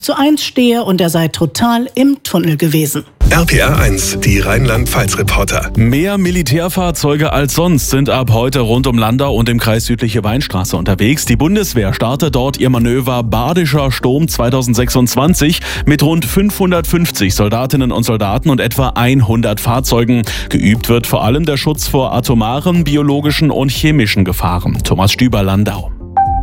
1 stehe und er sei total im Tunnel gewesen. RPR 1, die Rheinland-Pfalz-Reporter. Mehr Militärfahrzeuge als sonst sind ab heute rund um Landau und im Kreis Südliche Weinstraße unterwegs. Die Bundeswehr startet dort ihr Manöver Badischer Sturm 2026 mit rund 550 Soldatinnen und Soldaten und etwa 100 Fahrzeugen. Geübt wird vor allem der Schutz vor atomaren, biologischen und chemischen Gefahren. Thomas Stüber, Landau.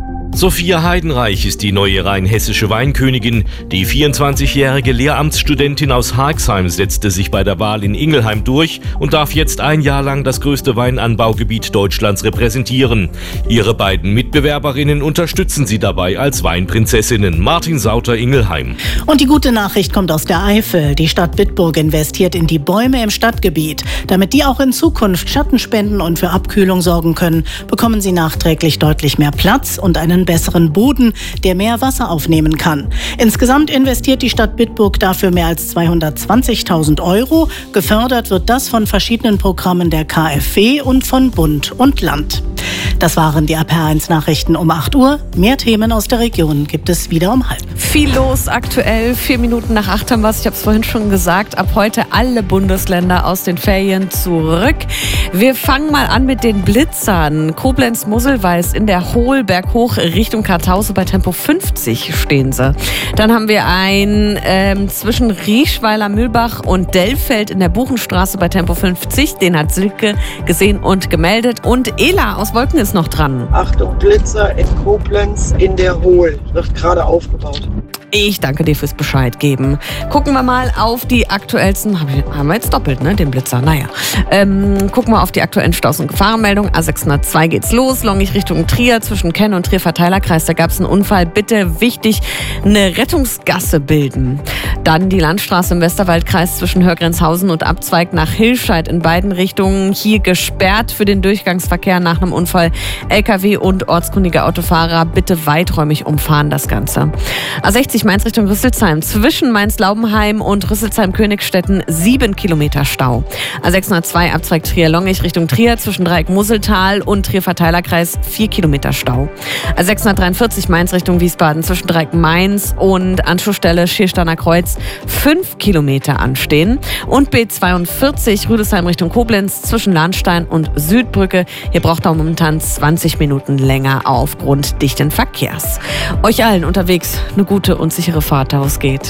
Sophia Heidenreich ist die neue rheinhessische Weinkönigin. Die 24-jährige Lehramtsstudentin aus Harxheim setzte sich bei der Wahl in Ingelheim durch und darf jetzt ein Jahr lang das größte Weinanbaugebiet Deutschlands repräsentieren. Ihre beiden Mitbewerberinnen unterstützen sie dabei als Weinprinzessinnen. Martin Sauter, Ingelheim. Und die gute Nachricht kommt aus der Eifel. Die Stadt Bitburg investiert in die Bäume im Stadtgebiet. Damit die auch in Zukunft Schatten spenden und für Abkühlung sorgen können, bekommen sie nachträglich deutlich mehr Platz und einen besseren Boden, der mehr Wasser aufnehmen kann. Insgesamt investiert die Stadt Bitburg dafür mehr als 220.000 €. Gefördert wird das von verschiedenen Programmen der KfW und von Bund und Land. Das waren die RPR 1 Nachrichten um 8 Uhr. Mehr Themen aus der Region gibt es wieder um 7:30. Viel los aktuell. 4 Minuten nach 8 haben wir es. Ich habe es vorhin schon gesagt. Ab heute alle Bundesländer aus den Ferien zurück. Wir fangen mal an mit den Blitzern. Koblenz-Mosselweiß in der Hohlberg hoch Richtung Kartause bei Tempo 50 stehen sie. Dann haben wir ein zwischen Rieschweiler, Mühlbach und Dellfeld in der Buchenstraße bei Tempo 50. Den hat Silke gesehen und gemeldet. Und Ela aus Wolken ist noch dran. Achtung, Blitzer in Koblenz in der Hohl. Wird gerade aufgebaut. Ich danke dir fürs Bescheid geben. Gucken wir mal auf die aktuellsten, haben wir jetzt doppelt, ne, den Blitzer, naja. Gucken wir auf die aktuellen Staus- und Gefahrenmeldungen. A602 geht's los, Longich Richtung Trier, zwischen Kenn und Trier Verteilerkreis, da gab es einen Unfall. Bitte wichtig, eine Rettungsgasse bilden. Dann die Landstraße im Westerwaldkreis zwischen Hörgrenzhausen und Abzweig nach Hilscheid in beiden Richtungen. Hier gesperrt für den Durchgangsverkehr nach einem Unfall. LKW und ortskundige Autofahrer bitte weiträumig umfahren das Ganze. A60 Mainz Richtung Rüsselsheim. Zwischen Mainz-Laubenheim und Rüsselsheim-Königstetten 7 Kilometer Stau. A602 Abzweig Trier-Longich Richtung Trier. Zwischen Dreieck-Museltal und Trier-Verteilerkreis 4 Kilometer Stau. A643 Mainz Richtung Wiesbaden. Zwischen Dreieck-Mainz und Anschlussstelle Schiersteiner Kreuz 5 Kilometer anstehen. Und B42 Rüdesheim Richtung Koblenz. Zwischen Lahnstein und Südbrücke. Hier braucht er momentan 20 Minuten länger aufgrund dichten Verkehrs. Euch allen unterwegs eine gute und sichere Fahrt, daraus geht.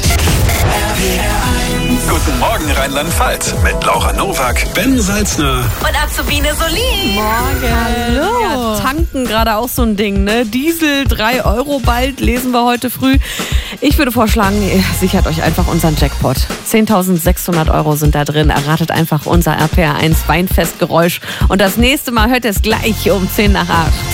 Guten Morgen Rheinland-Pfalz mit Laura Nowak, Ben Salzner und Azubine Solin. Morgen. Hallo. Ja, tanken gerade auch so ein Ding, ne? Diesel 3 € bald, lesen wir heute früh. Ich würde vorschlagen, ihr sichert euch einfach unseren Jackpot. 10.600 € sind da drin. Erratet einfach unser RPR 1 Weinfestgeräusch. Und das nächste Mal hört ihr es gleich um 10 nach 8.